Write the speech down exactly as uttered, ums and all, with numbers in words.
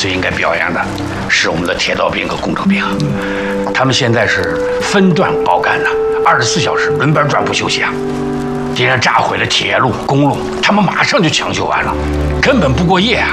最应该表扬的是我们的铁道兵和工程兵，他们现在是分段包干呢，二十四小时轮班转不休息啊。敌人炸毁了铁路、公路，他们马上就抢修完了，根本不过夜啊。